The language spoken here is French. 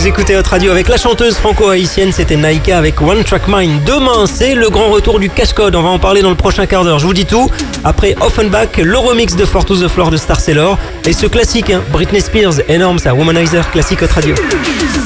Vous écoutez Hot Radio avec la chanteuse franco-haïtienne, c'était Naïka avec One Track Mind. Demain, c'est le grand retour du cache-code. On va en parler dans le prochain quart d'heure. Je vous dis tout. Après Offenbach, le remix de Four to the Floor de Star Sailor. Et ce classique, Britney Spears, énorme ça, Womanizer, classique Hot Radio.